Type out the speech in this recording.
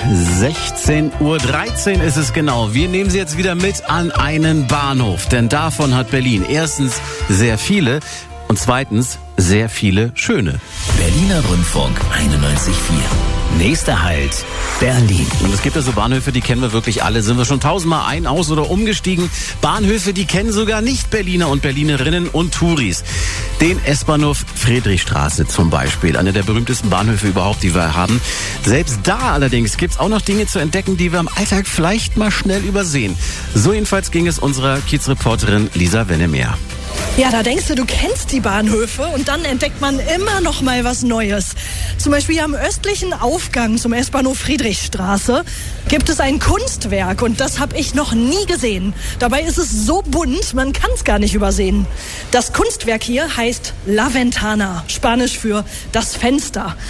16:13 Uhr ist es genau. Wir nehmen Sie jetzt wieder mit an einen Bahnhof, denn davon hat Berlin erstens sehr viele und zweitens sehr viele schöne. Berliner Rundfunk 91.4. Nächster Halt, Berlin. Und es gibt ja so Bahnhöfe, die kennen wir wirklich alle. Sind wir schon 1000-mal ein-, aus- oder umgestiegen. Bahnhöfe, die kennen sogar nicht Berliner und Berlinerinnen und Touris. Den S-Bahnhof Friedrichstraße zum Beispiel. Einer der berühmtesten Bahnhöfe überhaupt, die wir haben. Selbst da allerdings gibt's auch noch Dinge zu entdecken, die wir im Alltag vielleicht mal schnell übersehen. So jedenfalls ging es unserer Kiezreporterin Lisa Wennemeer. Ja, da denkst du kennst die Bahnhöfe und dann entdeckt man immer noch mal was Neues. Zum Beispiel hier am östlichen Aufgang zum S-Bahnhof Friedrichstraße gibt es ein Kunstwerk und das habe ich noch nie gesehen. Dabei ist es so bunt, man kann es gar nicht übersehen. Das Kunstwerk hier heißt La Ventana, Spanisch für das Fenster.